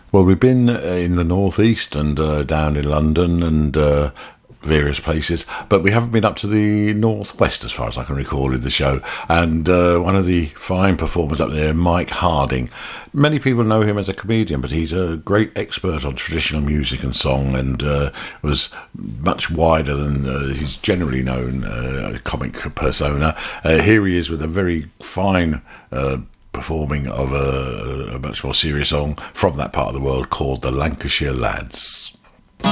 Well, we've been in the northeast and down in London and various places, but we haven't been up to the northwest as far as I can recall in the show. And one of the fine performers up there, Mike Harding. Many people know him as a comedian, but he's a great expert on traditional music and song, and was much wider than he's generally known comic persona. Here he is with a very fine performing of a much more serious song from that part of the world called the Lancashire Lads.